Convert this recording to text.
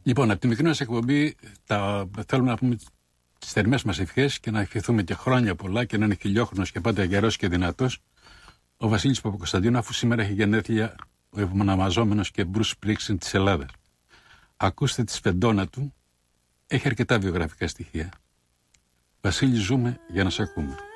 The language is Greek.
Λοιπόν, από τη μικρή μας εκπομπή θέλουμε να πούμε τις θερμές μας ευχές και να ευχηθούμε και χρόνια πολλά και να είναι χιλιόχρονος και πάντα γερός και δυνατός ο Βασίλης Παπακοσταντίνου, αφού σήμερα έχει γενέθλια ο ευναμαζόμενος και Bruce Springsteen της Ελλάδας. Ακούστε τη σφεντόνα του, έχει αρκετά βιογραφικά στοιχεία. Βασίλη, ζούμε για να σε ακούμε.